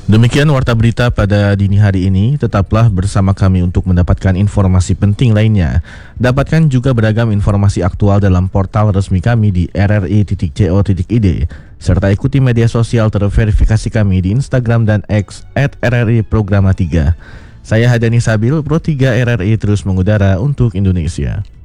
Demikian warta berita pada dini hari ini. Tetaplah bersama kami untuk mendapatkan informasi penting lainnya. Dapatkan juga beragam informasi aktual dalam portal resmi kami di rri.co.id. Serta ikuti media sosial terverifikasi kami di Instagram dan X @RRI Programa 3. Saya Hadani Sabil, Pro 3 RRI terus mengudara untuk Indonesia.